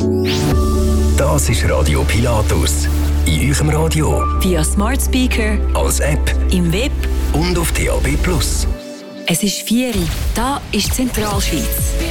Das ist Radio Pilatus. In eurem Radio, via Smart Speaker, als App, im Web und auf DAB+. Es ist 4 Uhr. Da ist Zentralschweiz.